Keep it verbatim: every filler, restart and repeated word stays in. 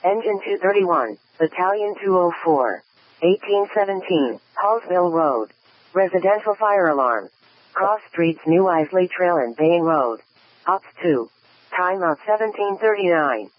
Engine two thirty-one, Battalion two oh four. eighteen seventeen, Hallsville Road. Residential fire alarm. Cross streets New Isley Trail and Baying Road. Ops two. Time of seventeen thirty-nine.